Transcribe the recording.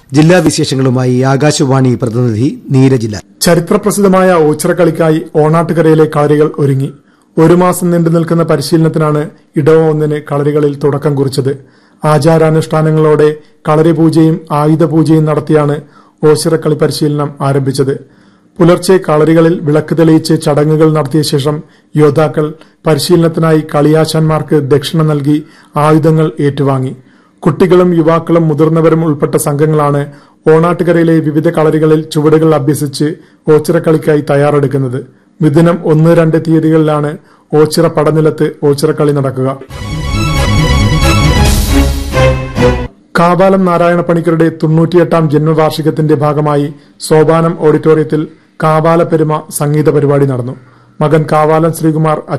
ജില്ലാ വിശേഷങ്ങളുമായി ആകാശവാണി പ്രതിനിധി നീരജില. ചരിത്രപ്രസിദ്ധമായ ഓച്ചിറക്കളിക്കായി ഓണാട്ടുകരയിലെ കളരികൾ ഒരുങ്ങി. 1 മാസം നീണ്ടു നിൽക്കുന്ന പരിശീലനത്തിനാണ് ഇടവ 1 കളരികളിൽ തുടക്കം കുറിച്ചത്. ആചാരാനുഷ്ഠാനങ്ങളോടെ കളരി പൂജയും ആയുധപൂജയും നടത്തിയാണ് ഓച്ചിറക്കളി പരിശീലനം ആരംഭിച്ചത്. പുലർച്ചെ കളരികളിൽ വിളക്ക് തെളിയിച്ച് ചടങ്ങുകൾ നടത്തിയ ശേഷം യോദ്ധാക്കൾ പരിശീലനത്തിനായി കളിയാശാന്മാർക്ക് ദക്ഷിണ നൽകി ആയുധങ്ങൾ ഏറ്റുവാങ്ങി. കുട്ടികളും യുവാക്കളും മുതിർന്നവരും ഉൾപ്പെട്ട സംഘങ്ങളാണ് ഓണാട്ടുകരയിലെ വിവിധ കളരികളിൽ ചുവടുകൾ അഭ്യസിച്ച് ഓച്ചിറക്കളിക്കായി തയ്യാറെടുക്കുന്നത്. മിഥുനം 1-2 തീയതികളിലാണ് ഓച്ചിറ പടനിലത്ത് ഓച്ചിറക്കളി നടക്കുക. കാവാലം നാരായണ പണിക്കരുടെ 98ാം ജന്മവാർഷികത്തിന്റെ ഭാഗമായി സോപാനം ഓഡിറ്റോറിയത്തിൽ കാവാല പെരുമ സംഗീത പരിപാടി നടന്നു. മകൻ കാവാലം ശ്രീകുമാർ